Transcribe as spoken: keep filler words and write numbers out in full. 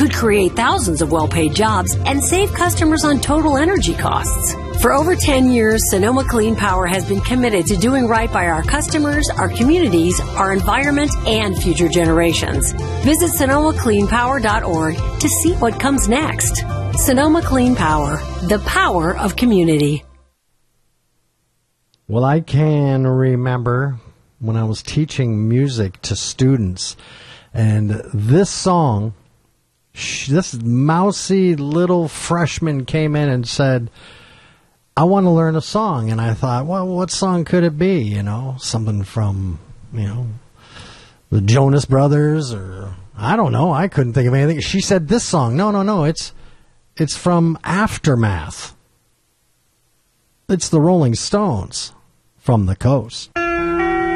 could create thousands of well-paid jobs and save customers on total energy costs. For over ten years, Sonoma Clean Power has been committed to doing right by our customers, our communities, our environment, and future generations. Visit sonoma clean power dot org to see what comes next. Sonoma Clean Power, the power of community. Well, I can remember when I was teaching music to students, and this song, this mousy little freshman came in and said, I want to learn a song. And I thought, well, what song could it be? You know, something from, you know, the Jonas Brothers, or I don't know. I couldn't think of anything. She said this song. No, no, no. It's, it's from Aftermath. It's the Rolling Stones, From the Coast.